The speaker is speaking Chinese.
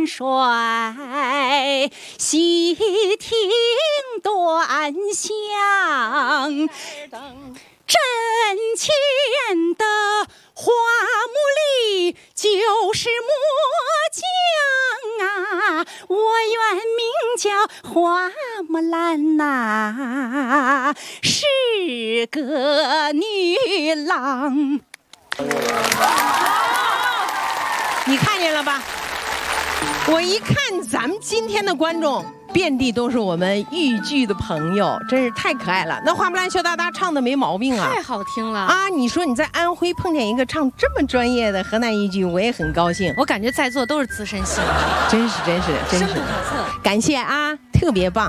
帅，细听端详。阵前的花木里就是末将啊，我原名叫花木兰呐，是个女郎。 你看见了吧？我一看咱们今天的观众遍地都是我们豫剧的朋友，真是太可爱了。那花木兰、羞答答唱的没毛病啊， 太好听了啊！你说你在安徽碰见一个唱这么专业的河南豫剧，我也很高兴。 我感觉在座都是资深戏迷， 真是， 深不可测。 感谢啊，特别棒。